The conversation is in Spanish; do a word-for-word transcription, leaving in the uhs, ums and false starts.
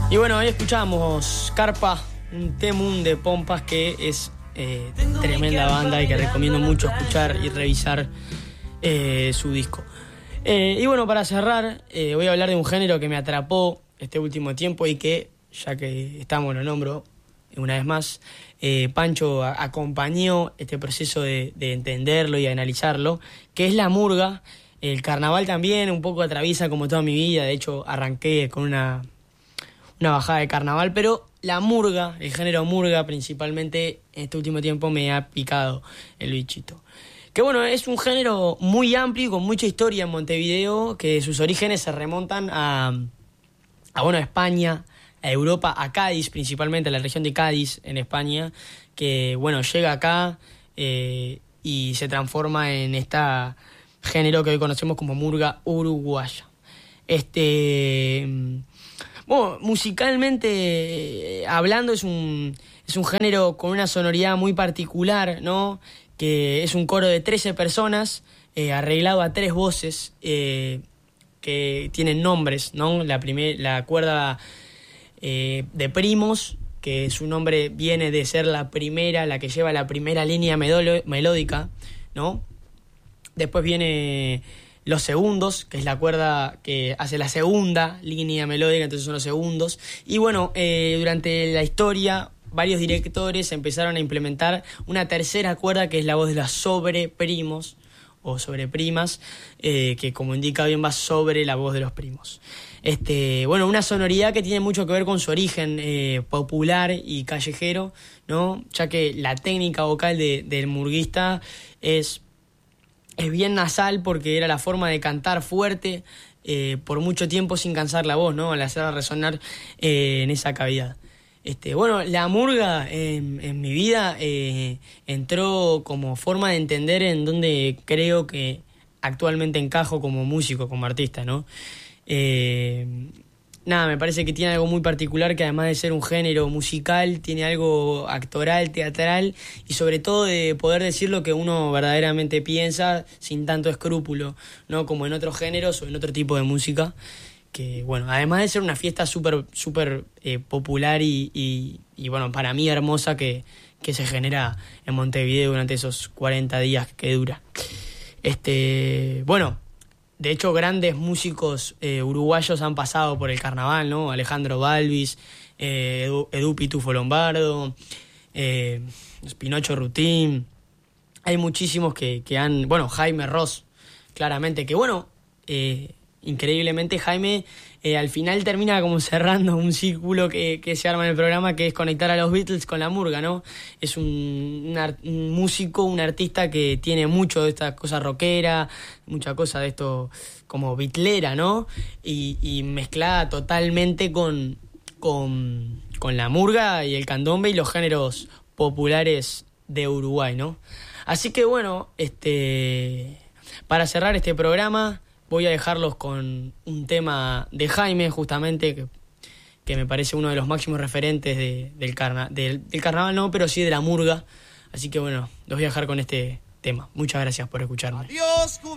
Y bueno, ahí escuchamos Carpa, un temún de Pompas, que es eh, tremenda banda y que recomiendo mucho escuchar y revisar eh, su disco. Eh, y bueno, para cerrar, eh, voy a hablar de un género que me atrapó este último tiempo y que, ya que estamos, lo nombro una vez más, eh, Pancho a- acompañó este proceso de, de entenderlo y analizarlo, que es la murga. El carnaval también un poco atraviesa como toda mi vida, de hecho arranqué con una, una bajada de carnaval, pero la murga, el género murga principalmente, en este último tiempo me ha picado el bichito. Que bueno, es un género muy amplio y con mucha historia en Montevideo, que sus orígenes se remontan a, a bueno, a España, a Europa, a Cádiz, principalmente a la región de Cádiz, en España, que bueno, llega acá eh, y se transforma en este género que hoy conocemos como murga uruguaya. Este, bueno, musicalmente eh, hablando es un, es un género con una sonoridad muy particular, ¿no? Que es un coro de trece personas, eh, arreglado a tres voces, eh, que tienen nombres, ¿no? La, primer, la cuerda eh, de primos, que su nombre viene de ser la primera, la que lleva la primera línea medolo- melódica, ¿no? Después viene los segundos, que es la cuerda que hace la segunda línea melódica, entonces son los segundos. Y bueno, eh, durante la historia, varios directores empezaron a implementar una tercera cuerda, que es la voz de los sobreprimos, o sobreprimas, eh, que como indica bien va sobre la voz de los primos. Este, bueno, una sonoridad que tiene mucho que ver con su origen eh, popular y callejero, ¿no? Ya que la técnica vocal de, del murguista es, es bien nasal, porque era la forma de cantar fuerte eh, por mucho tiempo sin cansar la voz, ¿no? Al hacerla resonar eh, en esa cavidad. Este, bueno, la murga en, en mi vida eh, entró como forma de entender en donde creo que actualmente encajo como músico, como artista, ¿no? Eh, nada, me parece que tiene algo muy particular, que además de ser un género musical, tiene algo actoral, teatral, y sobre todo de poder decir lo que uno verdaderamente piensa sin tanto escrúpulo, ¿no? Como en otros géneros o en otro tipo de música. Que bueno, además de ser una fiesta súper súper eh, popular y, y, y bueno, para mí hermosa, que, que se genera en Montevideo durante esos cuarenta días que dura. Este, bueno, de hecho grandes músicos eh, uruguayos han pasado por el carnaval, ¿no? Alejandro Balvis, eh, Edu, Edu Pitufo Lombardo, eh, Pinocho Rutín. Hay muchísimos que, que han, bueno, Jaime Ross, claramente, que bueno, eh, increíblemente Jaime eh, al final termina como cerrando un círculo que, que se arma en el programa, que es conectar a los Beatles con la murga, ¿no? Es un, un, art, un músico, un artista que tiene mucho de esta cosa rockera, mucha cosa de esto como bitlera, ¿no? Y, y mezclada totalmente con, con, con la murga y el candombe y los géneros populares de Uruguay, ¿no? Así que bueno, este, para cerrar este programa voy a dejarlos con un tema de Jaime, justamente, que, que me parece uno de los máximos referentes de, del, carna, del, del carnaval, no, pero sí de la murga. Así que bueno, los voy a dejar con este tema. Muchas gracias por escucharme. Adiós.